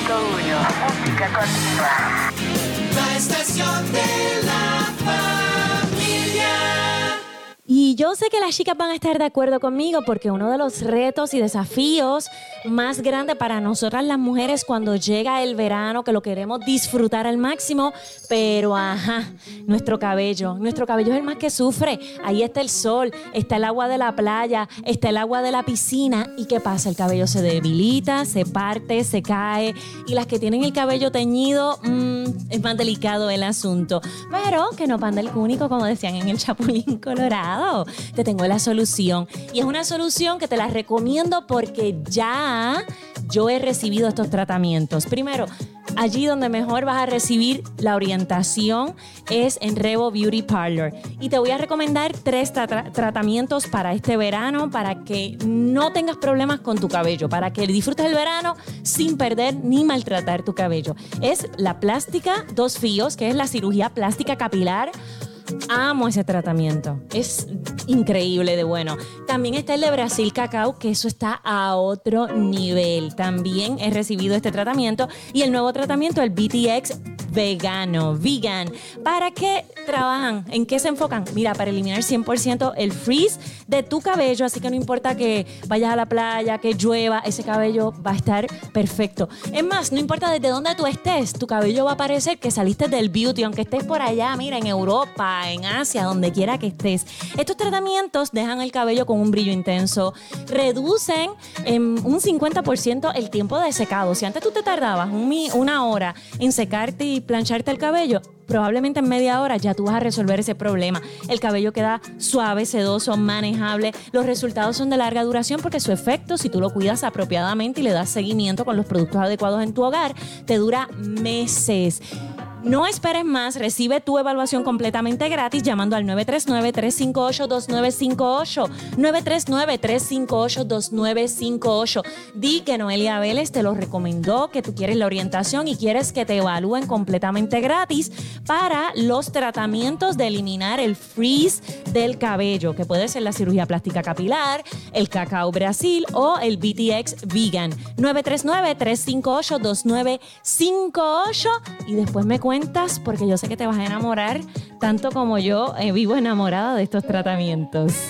Música continua. La estación de la familia. Y yo sé que las chicas van a estar de acuerdo conmigo porque uno de los retos y desafíos más grandes para nosotras las mujeres cuando llega el verano, que lo queremos disfrutar al máximo, pero nuestro cabello es el más que sufre. Ahí está el sol, está el agua de la playa, está el agua de la piscina. ¿Y qué pasa? El cabello se debilita, se parte, se cae. Y las que tienen el cabello teñido, es más delicado el asunto. Pero que no panda el cúnico, como decían en el Chapulín Colorado. Te tengo la solución. Y es una solución que te la recomiendo porque ya yo he recibido estos tratamientos. Primero, allí donde mejor vas a recibir la orientación es en Revo Beauty Parlor. Y te voy a recomendar 3 tratamientos para este verano para que no tengas problemas con tu cabello, para que disfrutes el verano sin perder ni maltratar tu cabello. Es la plástica 2 fíos, que es la cirugía plástica capilar. Amo ese tratamiento, es increíble de bueno. También está el de Brasil Cacao, que eso está a otro nivel. También he recibido este tratamiento y el nuevo tratamiento, el BTX vegan. ¿Para qué trabajan? ¿En qué se enfocan? Mira, para eliminar 100% el frizz de tu cabello, así que no importa que vayas a la playa, que llueva, ese cabello va a estar perfecto. Es más, no importa desde dónde tú estés, tu cabello va a parecer que saliste del beauty, aunque estés por allá, mira, en Europa, en Asia, donde quiera que estés. Estos tratamientos dejan el cabello con un brillo intenso, reducen en un 50% el tiempo de secado. Si antes tú te tardabas una hora en secarte y plancharte el cabello, probablemente en media hora ya tú vas a resolver ese problema. El cabello queda suave, sedoso, manejable. Los resultados son de larga duración porque su efecto, si tú lo cuidas apropiadamente y le das seguimiento con los productos adecuados en tu hogar, te dura meses. No esperes más, recibe tu evaluación completamente gratis llamando al 939-358-2958. 939-358-2958. Di que Noelia Vélez te lo recomendó, que tú quieres la orientación y quieres que te evalúen completamente gratis para los tratamientos de eliminar el frizz del cabello, que puede ser la cirugía plástica capilar, el Cacao Brasil o el BTX Vegan. 939-358-2958 y después me cuentas porque yo sé que te vas a enamorar tanto como yo vivo enamorada de estos tratamientos.